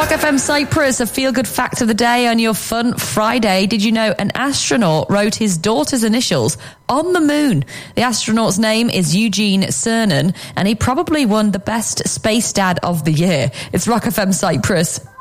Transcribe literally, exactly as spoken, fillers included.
Rock F M Cyprus, a feel-good fact of the day on your Fun Friday. Did you know an astronaut wrote his daughter's initials on the moon? The astronaut's name is Eugene Cernan, and he probably won the best space dad of the year. It's Rock F M Cyprus.